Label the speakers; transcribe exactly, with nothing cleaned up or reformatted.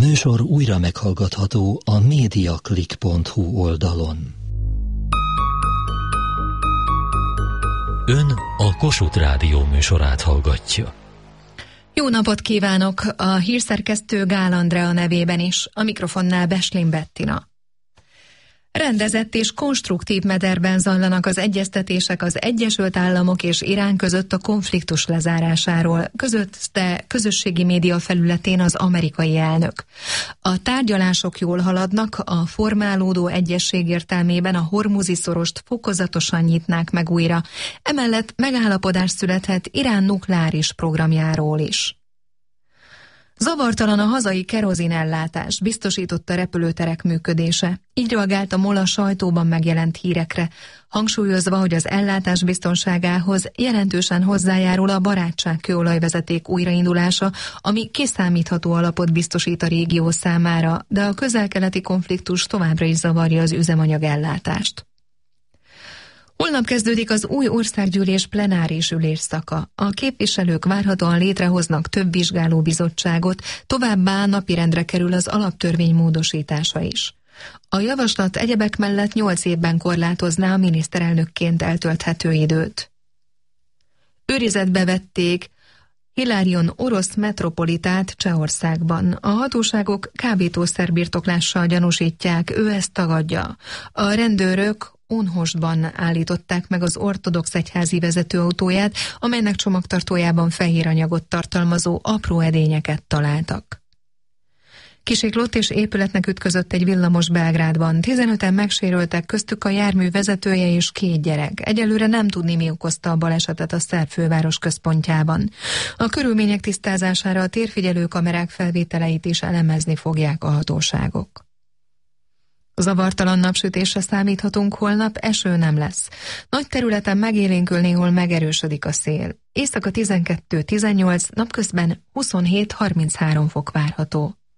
Speaker 1: műsor újra meghallgatható a mediaclick pont hu oldalon. Ön a Kossuth Rádió műsorát hallgatja.
Speaker 2: Jó napot kívánok! A hírszerkesztő Gál Andrea nevében is, a mikrofonnál Beslin Bettina. Rendezett és konstruktív mederben zajlanak az egyeztetések az Egyesült Államok és Irán között a konfliktus lezárásáról, közötte közösségi média felületén az amerikai elnök. A tárgyalások jól haladnak, a formálódó egyezség értelmében a hormuzi szorost fokozatosan nyitnák meg újra, emellett megállapodás születhet Irán nukleáris programjáról is. Zavartalan a hazai kerozinellátás, biztosította repülőterek működése. Így reagált a MOL a sajtóban megjelent hírekre, hangsúlyozva, hogy az ellátás biztonságához jelentősen hozzájárul a barátságkőolajvezeték újraindulása, ami kiszámítható alapot biztosít a régió számára, de a közel-keleti konfliktus továbbra is zavarja az üzemanyagellátást. Holnap kezdődik az új országgyűlés plenáris ülésszaka. A képviselők várhatóan létrehoznak több vizsgálóbizottságot, továbbá napirendre kerül az alaptörvény módosítása is. A javaslat egyebek mellett nyolc évben korlátozná a miniszterelnökként eltölthető időt. Őrizetbe vették Hilarion orosz metropolitát Csehországban. A hatóságok kábítószerbirtoklással gyanúsítják, ő ezt tagadja. A rendőrök Unhostban állították meg az ortodox egyházi vezetőautóját, amelynek csomagtartójában fehér anyagot tartalmazó apró edényeket találtak. Kisiklott és épületnek ütközött egy villamos Belgrádban. tizenöten megsérültek, köztük a jármű vezetője és két gyerek. Egyelőre nem tudni, mi okozta a balesetet a szerb főváros központjában. A körülmények tisztázására a térfigyelő kamerák felvételeit is elemezni fogják a hatóságok. Zavartalan napsütésre számíthatunk, holnap eső nem lesz. Nagy területen megélénkül, néhol megerősödik a szél. Éjszaka tizenkettő tizennyolc, napközben huszonhét harminchárom fok várható.